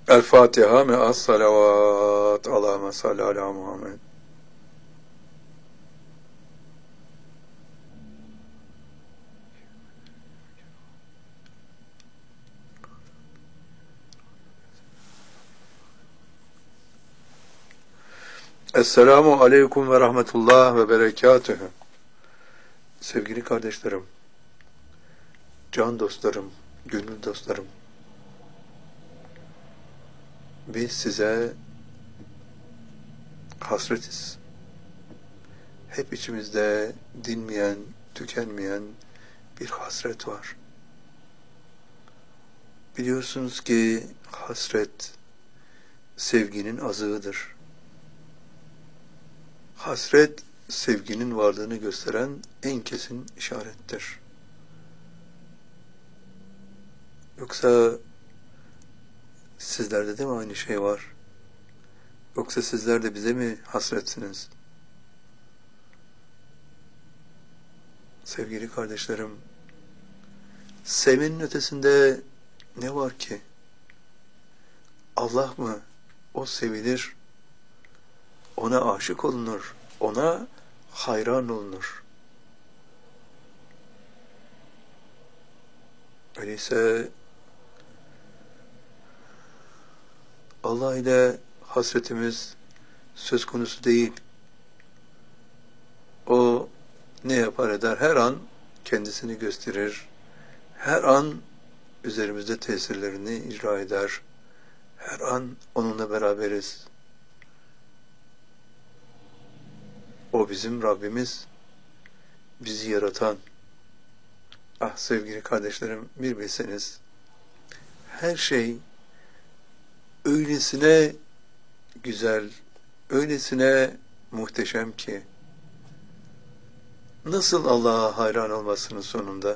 El Fatiha me'as salavat. Allahümme salli ala Muhammed. Esselamu aleyküm ve rahmetullah ve berekatühü. Sevgili kardeşlerim, can dostlarım, gönül dostlarım, biz size hasretiz. Hep içimizde dinmeyen, tükenmeyen bir hasret var. Biliyorsunuz ki hasret sevginin azığıdır. Hasret sevginin varlığını gösteren en kesin işarettir. Yoksa sizlerde de mi aynı şey var? Yoksa sizler de bize mi hasretsiniz? Sevgili kardeşlerim, sevmenin ötesinde ne var ki? Allah mı? O sevilir, ona aşık olunur, ona hayran olunur. Öyleyse Allah ile hasretimiz söz konusu değil. O ne yapar eder? Her an kendisini gösterir. Her an üzerimizde tesirlerini icra eder. Her an onunla beraberiz. O bizim Rabbimiz, bizi yaratan. Ah sevgili kardeşlerim, bir bilseniz, her şey öylesine güzel, öylesine muhteşem ki, nasıl Allah'a hayran olmasının sonunda?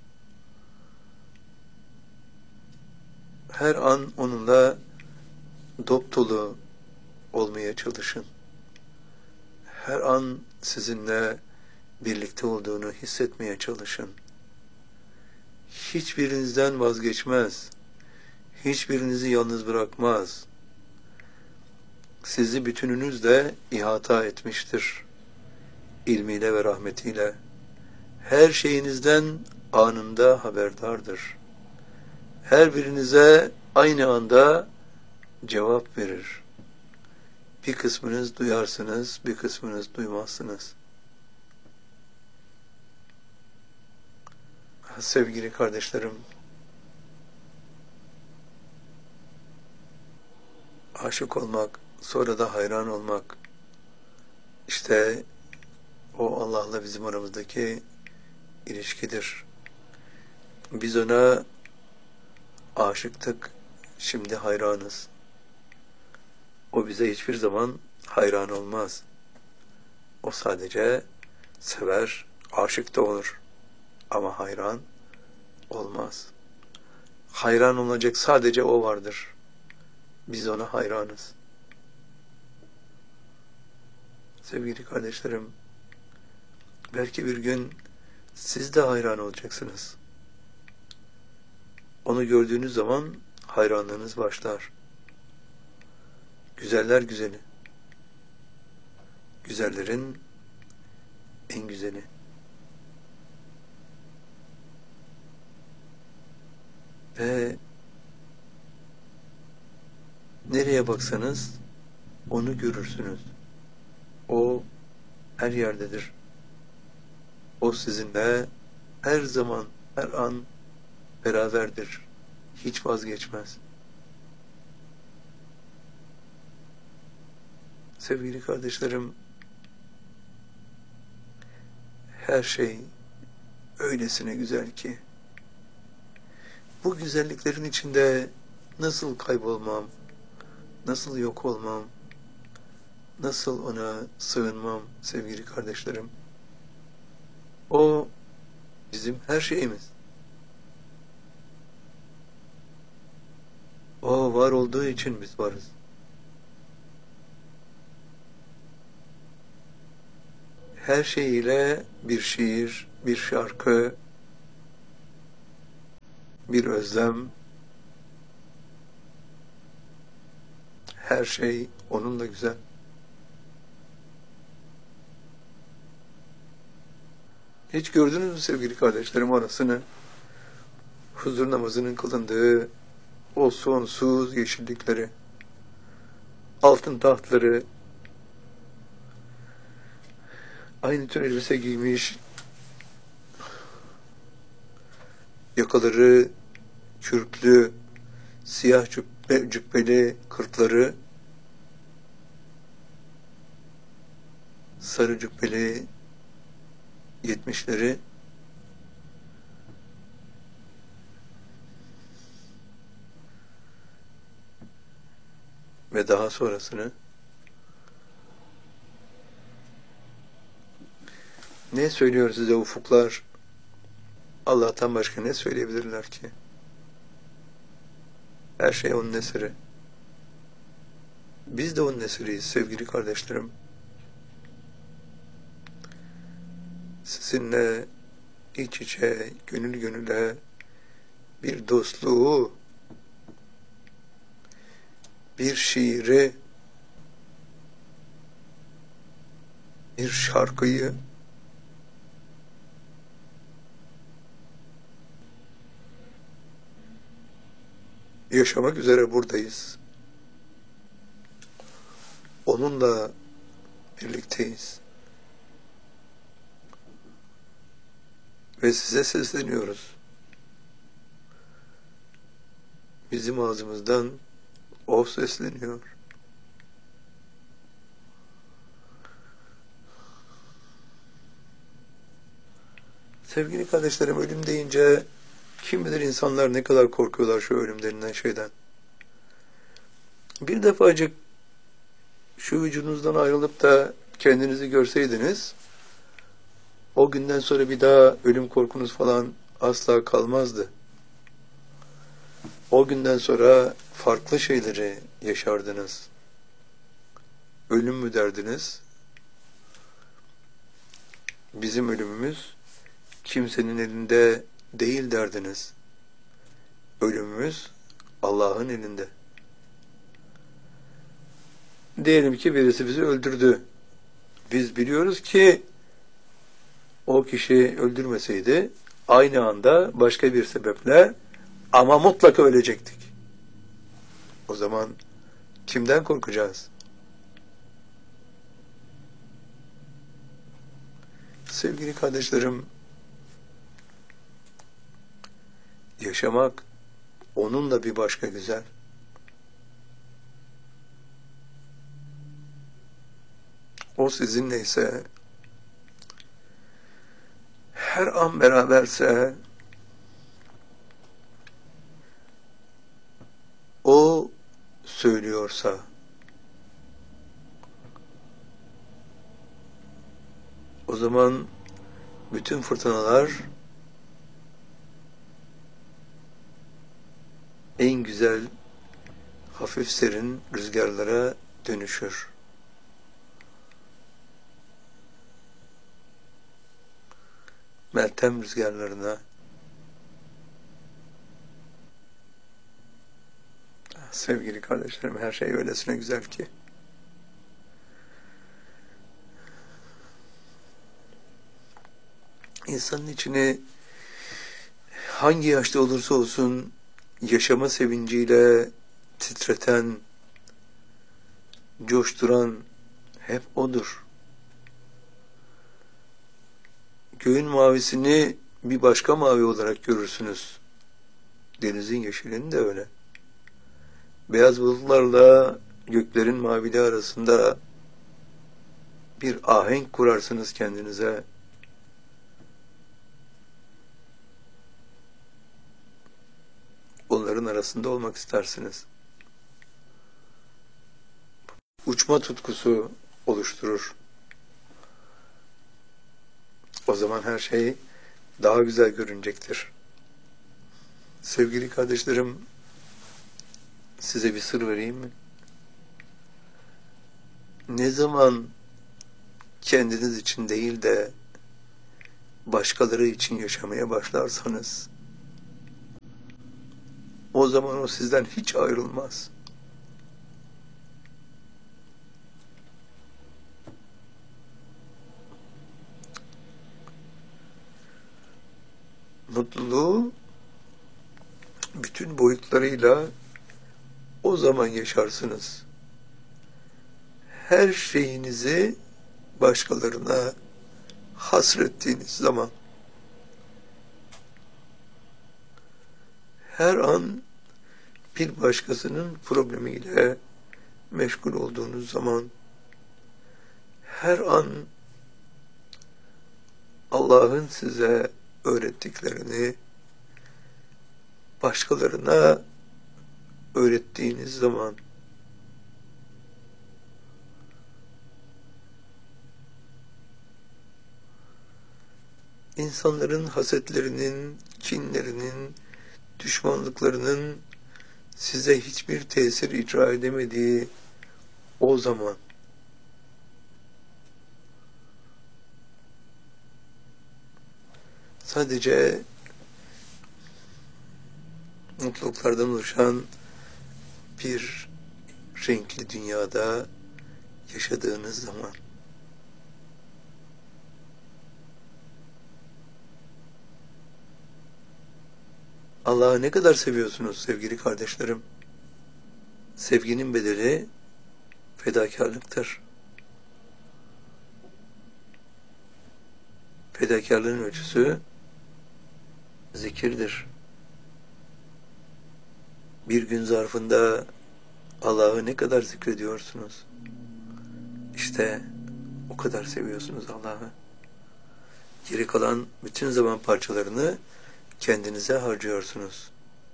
Her an onunla dopdolu olmaya çalışın. Her an sizinle birlikte olduğunu hissetmeye çalışın. Hiçbirinizden vazgeçmez. Hiçbirinizi yalnız bırakmaz. Sizi bütününüzle ihata etmiştir. İlmiyle ve rahmetiyle. Her şeyinizden anında haberdardır. Her birinize aynı anda cevap verir. Bir kısmınız duyarsınız, bir kısmınız duymazsınız. Sevgili kardeşlerim, aşık olmak, sonra da hayran olmak, işte o Allah'la bizim aramızdaki ilişkidir. Biz ona aşıktık, şimdi hayranız. O bize hiçbir zaman hayran olmaz. O sadece sever, aşık da olur. Ama hayran olmaz. Hayran olacak sadece o vardır. Biz ona hayranız. Sevgili kardeşlerim, belki bir gün siz de hayran olacaksınız. Onu gördüğünüz zaman hayranlığınız başlar. Güzeller güzeli. Güzellerin en güzeli. Ve nereye baksanız onu görürsünüz. O her yerdedir. O sizinle her zaman, her an beraberdir. Hiç vazgeçmez. Sevgili kardeşlerim, her şey öylesine güzel ki, bu güzelliklerin içinde nasıl kaybolmam, nasıl yok olmam, nasıl ona sığınmam sevgili kardeşlerim. O bizim her şeyimiz. O var olduğu için biz varız. Her şeyiyle bir şiir, bir şarkı, bir özlem, her şey onunla güzel. Hiç gördünüz mü sevgili kardeşlerim orasını? Huzur namazının kılındığı o sonsuz yeşillikleri, altın tahtları, aynı tür elbise giymiş, yakaları kürklü, siyah cübbeli kırkları, sarı cübbeli yetmişleri, ve daha sonrasını ne söylüyor size ufuklar? Allah'tan başka ne söyleyebilirler ki? Her şey onun eseri. Biz de onun eseriyiz sevgili kardeşlerim. Sizinle iç içe, gönül gönüle bir dostluğu, bir şiiri, bir şarkıyı yaşamak üzere buradayız. Onunla birlikteyiz. Ve size sesleniyoruz. Bizim ağzımızdan o sesleniyor. Sevgili kardeşlerim, ölüm deyince kim bilir insanlar ne kadar korkuyorlar şu ölüm denilen şeyden. Bir defacık şu vücudunuzdan ayrılıp da kendinizi görseydiniz, o günden sonra bir daha ölüm korkunuz falan asla kalmazdı. O günden sonra farklı şeyleri yaşardınız. Ölüm mü derdiniz? Bizim ölümümüz kimsenin elinde değil derdiniz. Ölümümüz Allah'ın elinde. Diyelim ki birisi bizi öldürdü. Biz biliyoruz ki o kişi öldürmeseydi aynı anda başka bir sebeple ama mutlaka ölecektik. O zaman kimden korkacağız? Sevgili kardeşlerim, yaşamak onunla bir başka güzel. O sizinleyse, her an beraberse, o söylüyorsa, o zaman bütün fırtınalar en güzel, hafif serin rüzgarlara dönüşür. Meltem rüzgarlarına. Sevgili kardeşlerim, her şey öylesine güzel ki. İnsanın içini hangi yaşta olursa olsun yaşama sevinciyle titreten, coşturan hep odur. Göğün mavisini bir başka mavi olarak görürsünüz. Denizin yeşilini de öyle. Beyaz bulutlarla göklerin maviliği arasında bir ahenk kurarsınız kendinize. Onların arasında olmak istersiniz. Uçma tutkusu oluşturur. O zaman her şey daha güzel görünecektir. Sevgili kardeşlerim, size bir sır vereyim mi? Ne zaman kendiniz için değil de başkaları için yaşamaya başlarsanız, o zaman o sizden hiç ayrılmaz. mutluluğu bütün boyutlarıyla o zaman yaşarsınız. Her şeyinizi başkalarına hasrettiğiniz zaman, her an bir başkasının problemiyle meşgul olduğunuz zaman, her an Allah'ın size öğrettiklerini başkalarına öğrettiğiniz zaman, insanların hasetlerinin, kinlerinin, düşmanlıklarının size hiçbir tesir icra edemediği o zaman, sadece mutluluklardan oluşan bir renkli dünyada yaşadığınız zaman, Allah'ı ne kadar seviyorsunuz sevgili kardeşlerim? Sevginin bedeli fedakarlıktır. Fedakarlığın ölçüsü zikirdir. Bir gün zarfında Allah'ı ne kadar zikrediyorsunuz? İşte o kadar seviyorsunuz Allah'ı. Geri kalan bütün zaman parçalarını kendinize harcıyorsunuz.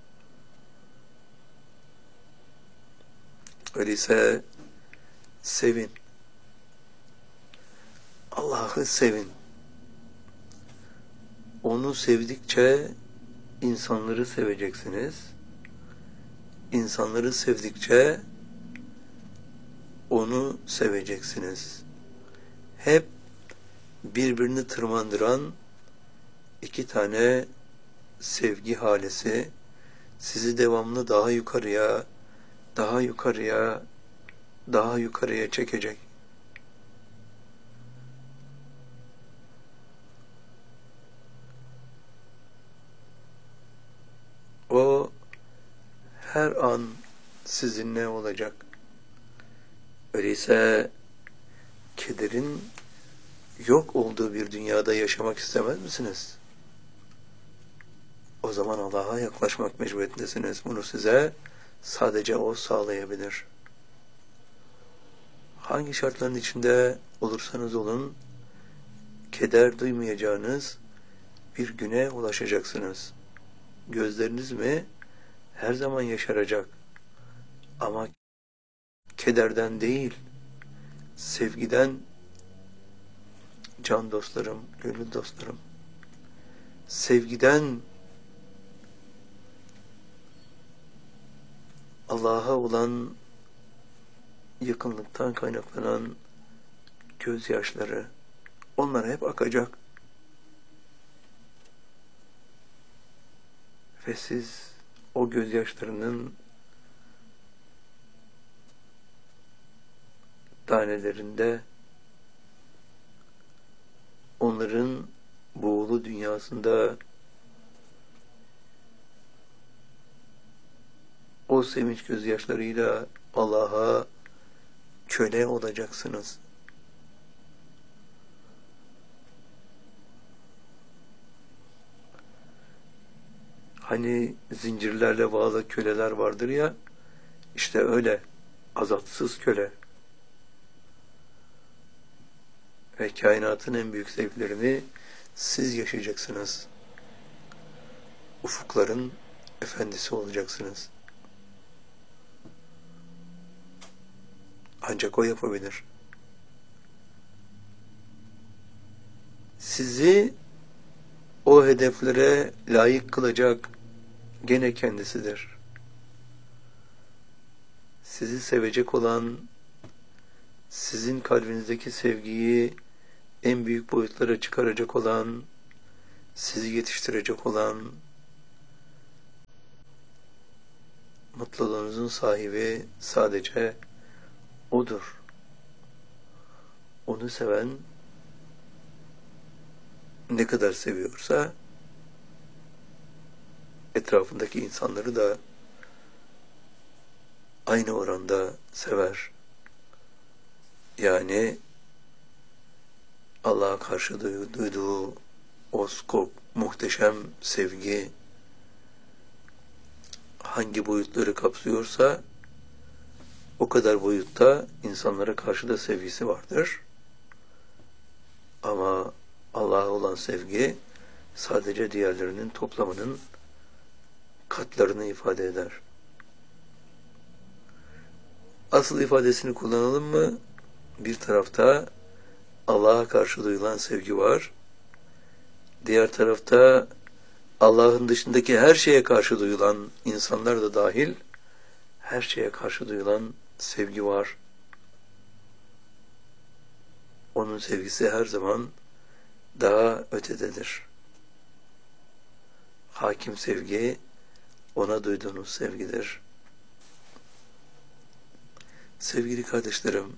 Öyleyse sevin. Allah'ı sevin. Onu sevdikçe insanları seveceksiniz. İnsanları sevdikçe onu seveceksiniz. Hep birbirini tırmandıran iki tane sevgi halesi sizi devamlı daha yukarıya, daha yukarıya, daha yukarıya çekecek. O her an sizinle olacak. Öyleyse kederin yok olduğu bir dünyada yaşamak istemez misiniz? O zaman Allah'a yaklaşmak mecburiyetindesiniz. Bunu size sadece O sağlayabilir. Hangi şartların içinde olursanız olun, keder duymayacağınız bir güne ulaşacaksınız. Gözleriniz mi? Her zaman yaşaracak. Ama kederden değil, sevgiden, can dostlarım, gönül dostlarım, sevgiden, Allah'a olan yakınlıktan kaynaklanan gözyaşları, onlar hep akacak. Ve siz o gözyaşlarının tanelerinde, onların buğulu dünyasında o sevinç gözyaşlarıyla Allah'a köle olacaksınız. Hani zincirlerle bağlı köleler vardır ya, işte öyle, azatsız köle. Ve kainatın en büyük zevklerini siz yaşayacaksınız. Ufukların efendisi olacaksınız. Ancak O yapabilir. Sizi o hedeflere layık kılacak gene kendisidir. Sizi sevecek olan, sizin kalbinizdeki sevgiyi en büyük boyutlara çıkaracak olan, sizi yetiştirecek olan, mutluluğunuzun sahibi sadece O'dur. Onu seven ne kadar seviyorsa etrafındaki insanları da aynı oranda sever. Yani Allah'a karşı duyduğu o muhteşem sevgi hangi boyutları kapsıyorsa o kadar boyutta insanlara karşı da sevgisi vardır. Ama Allah'a olan sevgi sadece diğerlerinin toplamının katlarını ifade eder. Asıl ifadesini kullanalım mı? Bir tarafta Allah'a karşı duyulan sevgi var. Diğer tarafta Allah'ın dışındaki her şeye karşı duyulan, insanlar da dahil, her şeye karşı duyulan sevgi var. Onun sevgisi her zaman daha ötededir. Hakim sevgi, ona duyduğunuz sevgidir. Sevgili kardeşlerim,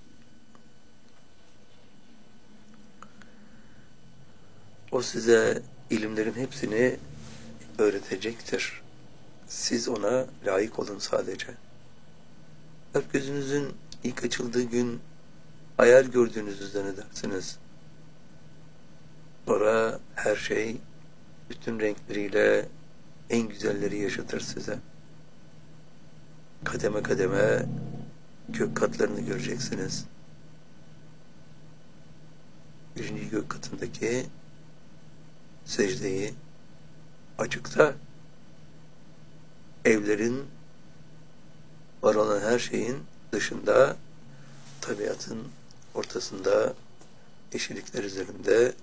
o size ilimlerin hepsini öğretecektir. Siz ona layık olun sadece. Kalp gözünüzün ilk açıldığı gün hayal gördüğünüzü zannedersiniz. Sonra her şey bütün renkleriyle en güzelleri yaşatır size. Kademe kademe gök katlarını göreceksiniz. Birinci gök katındaki secdeyi açıkta evlerin var olan her şeyin dışında tabiatın ortasında yeşillikler üzerinde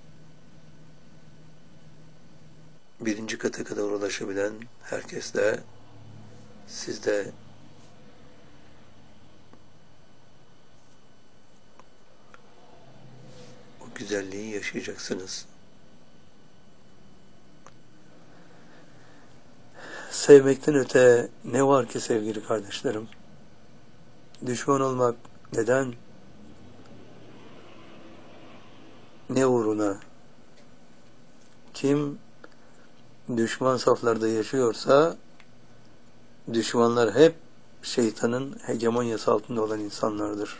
birinci kata kadar ulaşabilen herkes de siz de o güzelliği yaşayacaksınız. Sevmekten öte ne var ki sevgili kardeşlerim? Düşman olmak neden? Ne uğruna? Kim düşman saflarda yaşıyorsa, düşmanlar hep şeytanın hegemonyası altında olan insanlardır.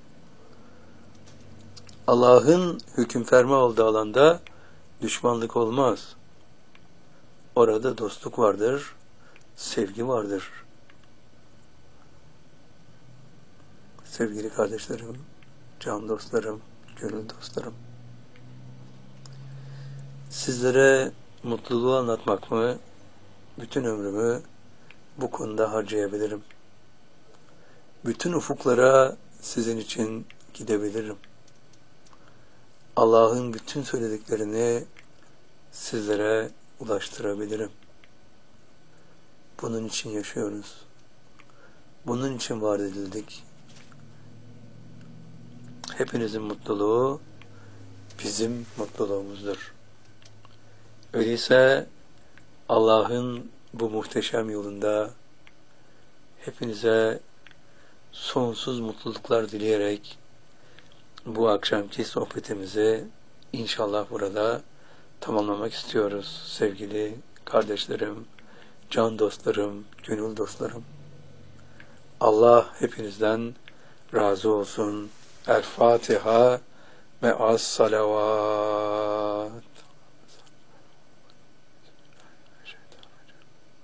Allah'ın hüküm ferma olduğu alanda düşmanlık olmaz. Orada dostluk vardır, sevgi vardır. Sevgili kardeşlerim, can dostlarım, gönül dostlarım. Sizlere mutluluğu anlatmak mı, bütün ömrümü bu konuda harcayabilirim. Bütün ufuklara sizin için gidebilirim. Allah'ın bütün söylediklerini sizlere ulaştırabilirim. Bunun için yaşıyoruz. Bunun için var edildik. Hepinizin mutluluğu bizim mutluluğumuzdur. Öyleyse Allah'ın bu muhteşem yolunda hepinize sonsuz mutluluklar dileyerek bu akşamki sohbetimizi inşallah burada tamamlamak istiyoruz sevgili kardeşlerim, can dostlarım, gönül dostlarım. Allah hepinizden razı olsun. El Fatiha ve as salavat.